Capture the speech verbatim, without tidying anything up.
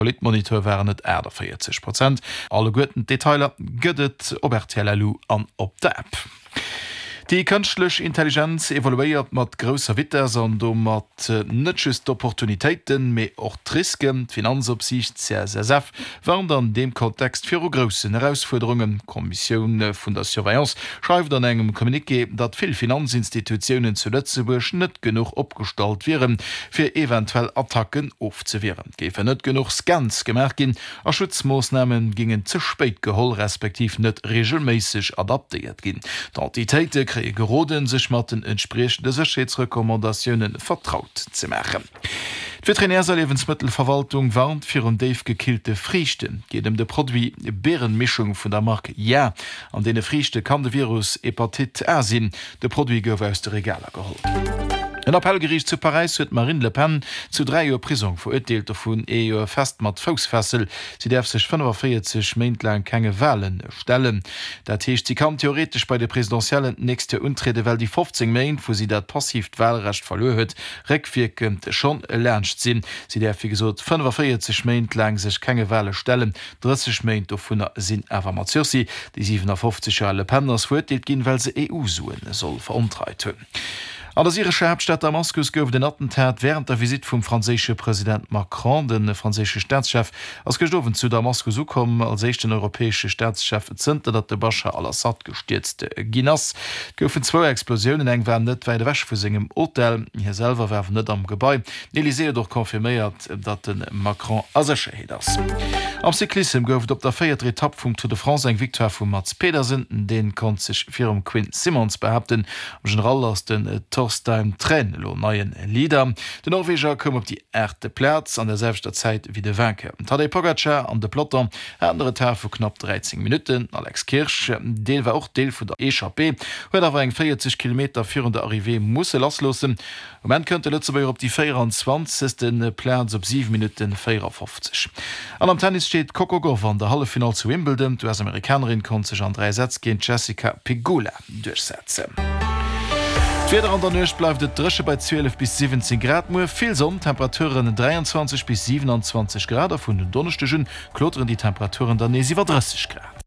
Politmonitor wären net Äder vierzig Prozent. Alle guten Detailer gëdet op R T L L U an op der App. Die künstliche Intelligenz evaluiert mat grosser Witter an mat äh, nëtschest Opportunitéiten méi och Risken, Finanzopsicht C S S F waren an dem Kontext fir grossen Herausforderungen. Kommission vun der Surveillance schreibt an engem Kommuniqué, dat vill Finanzinstitutionen zu Lützeburg net genug opgestalt wären, fir eventuell Attacken aufzuwehren. Gefe net genug Scans gemerk gin, a Schutzmaßnahmen gingen zu spät geholl respektiv net regelmäßig adaptiert gin. D'Entitéite geroden sech mat den entsprechende Sicherheitsrekommandationen vertraut zu machen. Die Veterinärse Lebensmittelverwaltung warnt fir un Dave gekillte Frichten, geht um de Produkt Beerenmischung vun der Marke Ja. An dene Frichte kann de Virus Hepatit A sinn, de Produkt gouf aus de Regaler geholt. Ein Appellgericht zu Paris huet Marine Le Pen zu drei Joer Prison verurteilt vun e Joer fest mat Volksfessel. Sie derf sech fünfundvierzig Meint lang keine Wahlen stellen. Dat heescht, sie kann theoretisch bei der präsidentiellen nächste Untrede, weil die fünfzehn Meint, wo sie dat passiv Wahlrecht verloren huet, rückwirkend schon erlernt sinn. Sie derf wie gesot fünfundvierzig Meint lang sech keine Wahlen stellen, dreißig Meint vun sinn awer mat Zürsi, die siebenundfünfzig Jahre Le Penners verurteilt gin, weil se E U-Suen soll veruntreit hunn. An der syrische Hauptstadt Damaskus gouf den Attentat während der Visit vom französische Präsident Macron, den französische Staatschef, als gestoven zu Damaskus kommen als echten europäische Staatschef Zter, dat de Bashar al-Assad gestürzte Ginas. Goufen zwei Explosionen eng waren net weide wäch vu segem Hotel. Hier selber werfen net am Gebäi. L'Elysée doch konfirmiert, dat den Macron asscheheet ass. Am Cyklism gouft op der feierte Etappe vum Tour de France eng Victoire vu Mats Pedersen, den kon sich firm Quinn Simmons behaupten, am General aus den Torstein Tren lo neien Lieder. Den Norweger kom op die Äte Platz an derselter Zeit wie de Wenke. Tadej Pogacar an de Plotter andere Tag vu knapp dreizehn Minuten. Alex Kirsch, Deel war auch Deel vu der E Ch P, huet awer eng vierzig Kilometer führen der Arrivé musssse lasslosen. Man könnte Lützeburg op die vierundzwanzigsten Platz op sieben Minuten vierundfünfzig. An am Tennis steht Coco Gauff an der Hallefinal zu Wimbledon. Die US-Amerikanerin kon sich an drei Sätze gegen Jessica Pegula durchsetzen. Wieder an der Nöch bleibt et Drsche bei zwölf bis siebzehn Grad Mo viel Sonn, Temperaturen dreiundzwanzig bis siebenundzwanzig Grad, vun den Donnerstechen klotteren die Temperaturen der Nesiwer dreißig Grad.